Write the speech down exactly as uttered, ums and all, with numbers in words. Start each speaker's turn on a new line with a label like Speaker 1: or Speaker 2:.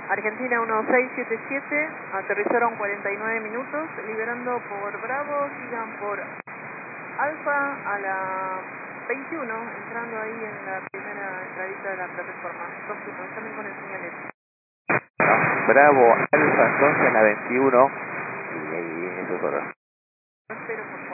Speaker 1: Argentina uno seis siete siete, aterrizaron cuarenta y nueve minutos, liberando por Bravo, sigan por Alfa a la veintiuno, entrando ahí en la primera entradita de la plataforma. Dos turnos, también con el señalero.
Speaker 2: Bravo, Alfa, entonces a la veintiuno, y ahí viene su correo.
Speaker 1: Espero por